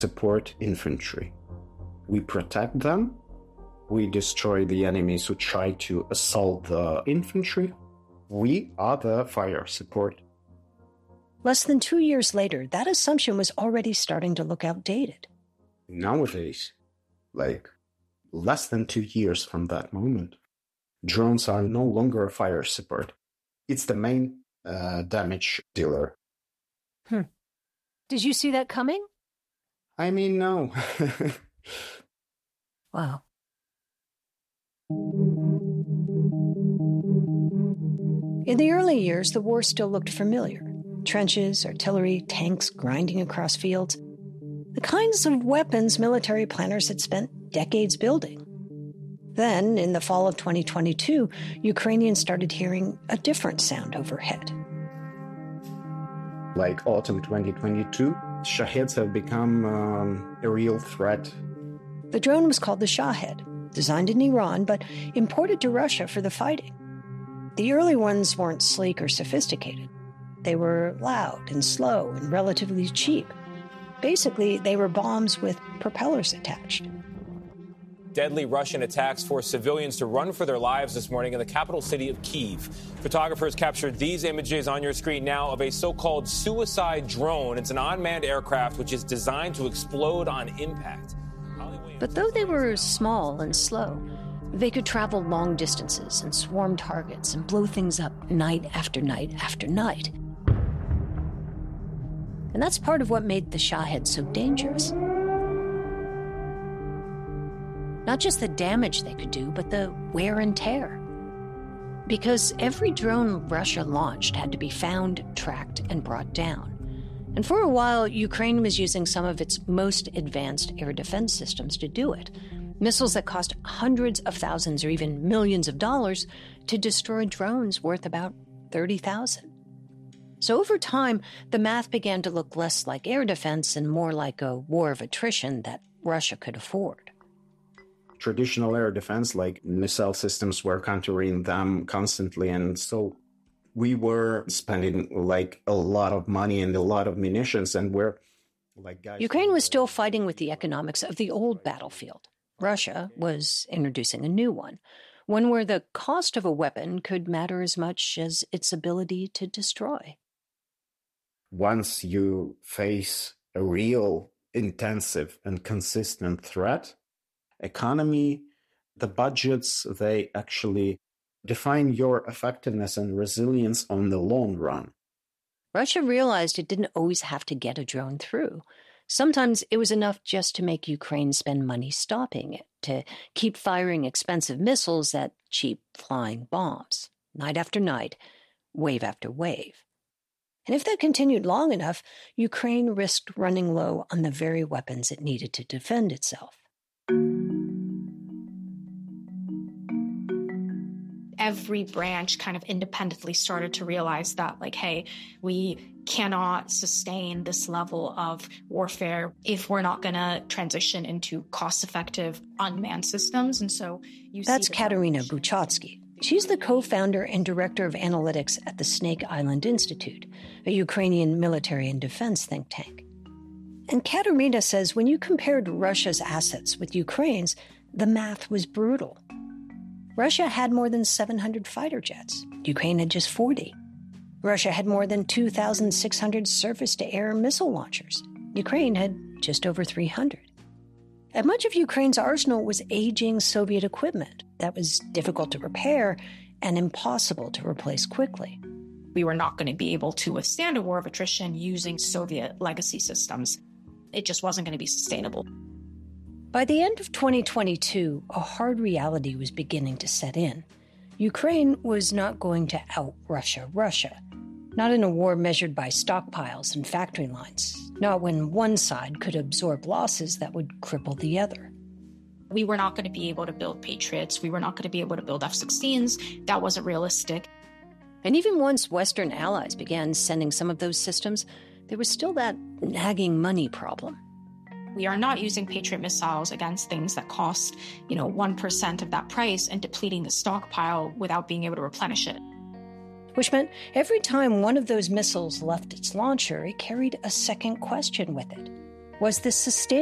support infantry. We protect them. We destroy the enemies who try to assault the infantry. We are the fire support. Less than 2 years later, that assumption was already starting to look outdated. Nowadays, less than 2 years from that moment, drones are no longer a fire support. It's the main damage dealer. Did you see that coming? I mean, no. Wow. In the early years, the war still looked familiar. Trenches, artillery, tanks grinding across fields. The kinds of weapons military planners had spent decades building. Then, in the fall of 2022, Ukrainians started hearing a different sound overhead. Like autumn 2022, Shaheds have become a real threat. The drone was called the Shahed, designed in Iran, but imported to Russia for the fighting. The early ones weren't sleek or sophisticated. They were loud and slow and relatively cheap. Basically, they were bombs with propellers attached. Deadly Russian attacks forced civilians to run for their lives this morning in the capital city of Kyiv. Photographers captured these images on your screen now of a so-called suicide drone. It's an unmanned aircraft which is designed to explode on impact. But though they were small and slow, they could travel long distances and swarm targets and blow things up night after night after night. And that's part of what made the Shahed so dangerous. Not just the damage they could do, but the wear and tear. Because every drone Russia launched had to be found, tracked, and brought down. And for a while, Ukraine was using some of its most advanced air defense systems to do it. Missiles that cost hundreds of thousands or even millions of dollars to destroy drones worth about $30,000. So over time, the math began to look less like air defense and more like a war of attrition that Russia could afford. Traditional air defense, like missile systems, were countering them constantly. And so we were spending a lot of money and a lot of munitions. And Ukraine was still fighting with the economics of the old battlefield. Russia was introducing a new one where the cost of a weapon could matter as much as its ability to destroy. Once you face a real, intensive, and consistent threat, economy, the budgets, they actually define your effectiveness and resilience on the long run. Russia realized it didn't always have to get a drone through. Sometimes it was enough just to make Ukraine spend money stopping it, to keep firing expensive missiles at cheap flying bombs, night after night, wave after wave. And if that continued long enough, Ukraine risked running low on the very weapons it needed to defend itself. Every branch kind of independently started to realize that, hey, we cannot sustain this level of warfare if we're not going to transition into cost-effective unmanned systems. And so That's Katerina Buchatsky. She's the co-founder and director of analytics at the Snake Island Institute, a Ukrainian military and defense think tank. And Katerina says when you compared Russia's assets with Ukraine's, the math was brutal. Russia had more than 700 fighter jets. Ukraine had just 40. Russia had more than 2,600 surface-to-air missile launchers. Ukraine had just over 300. And much of Ukraine's arsenal was aging Soviet equipment that was difficult to repair and impossible to replace quickly. We were not going to be able to withstand a war of attrition using Soviet legacy systems. It just wasn't going to be sustainable. By the end of 2022, a hard reality was beginning to set in. Ukraine was not going to out-Russia Russia, not in a war measured by stockpiles and factory lines, not when one side could absorb losses that would cripple the other. We were not going to be able to build Patriots. We were not going to be able to build F-16s. That wasn't realistic. And even once Western allies began sending some of those systems, there was still that nagging money problem. We are not using Patriot missiles against things that cost, 1% of that price and depleting the stockpile without being able to replenish it. Which meant every time one of those missiles left its launcher, it carried a second question with it. Was the sustainable